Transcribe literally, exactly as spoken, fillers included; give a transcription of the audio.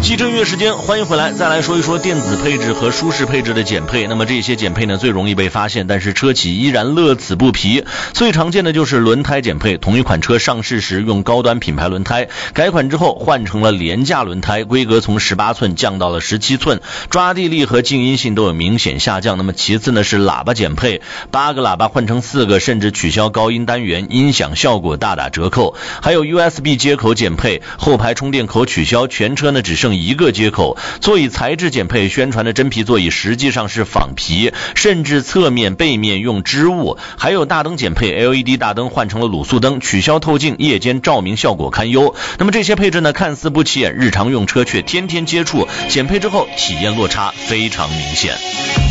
汽车音乐时间，欢迎回来，再来说一说电子配置和舒适配置的减配。那么这些减配呢，最容易被发现，但是车企依然乐此不疲。最常见的就是轮胎减配，同一款车上市时用高端品牌轮胎，改款之后换成了廉价轮胎，规格从十八寸降到了十七寸，抓地力和静音性都有明显下降。那么其次呢是喇叭减配，八个喇叭换成四个，甚至取消高音单元，音响效果大打折扣。还有 U S B 接口减配，后排充电口取消，全车呢只剩一个接口。座椅材质减配，宣传的真皮座椅实际上是仿皮，甚至侧面背面用织物。还有大灯减配， L E D 大灯换成了卤素灯，取消透镜，夜间照明效果堪忧。那么这些配置呢看似不起眼，日常用车却天天接触，减配之后体验落差非常明显。